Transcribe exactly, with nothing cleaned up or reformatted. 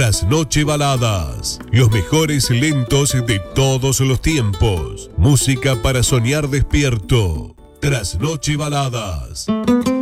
Trasnoche Baladas, los mejores lentos de todos los tiempos. Música para soñar despierto. Trasnoche Baladas.